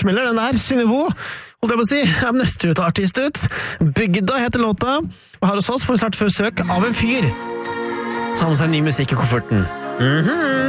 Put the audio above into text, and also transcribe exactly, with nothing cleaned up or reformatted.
smeller den der, Synnøve, holdt jeg på å si, er neste ut artist ut. Bygda heter låta, og her hos oss får vi snart besøk av en fyr. Så har med seg ny musikk i kofferten. Mhm.